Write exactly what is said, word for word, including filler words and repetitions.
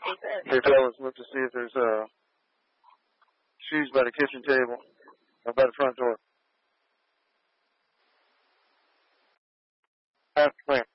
Hey fellas, look to see if there's uh shoes by the kitchen table or by the front door. Half clear.